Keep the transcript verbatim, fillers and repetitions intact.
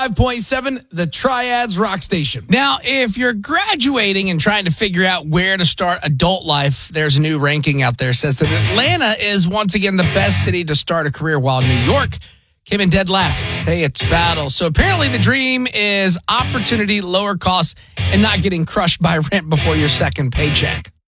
five point seven, the Triads Rock Station. Now, if you're graduating and trying to figure out where to start adult life, there's a new ranking out there that says that Atlanta is once again the best city to start a career, while New York came in dead last. Hey, it's battle. So apparently the dream is opportunity, lower costs, and not getting crushed by rent before your second paycheck.